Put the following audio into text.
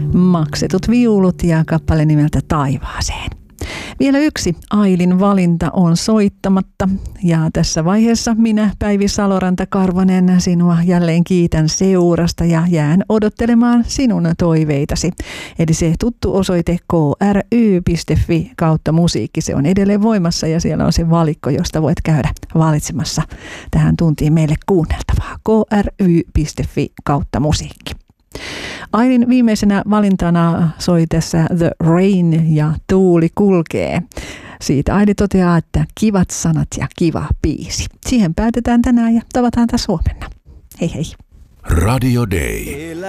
Maksetut viulut ja kappale nimeltä Taivaaseen. Vielä yksi Ailin valinta on soittamatta ja tässä vaiheessa minä, Päivi Saloranta-Karvonen, sinua jälleen kiitän seurasta ja jään odottelemaan sinun toiveitasi. Eli se tuttu osoite kry.fi/musiikki, se on edelleen voimassa ja siellä on se valikko, josta voit käydä valitsemassa tähän tuntiin meille kuunneltavaa. kry.fi/musiikki. Ailin viimeisenä valintana soi tässä The Rain ja Tuuli kulkee. Siitä Aili toteaa, että kivat sanat ja kiva biisi. Siihen päätetään tänään ja tavataan taas huomenna. Hei hei. Radio Day.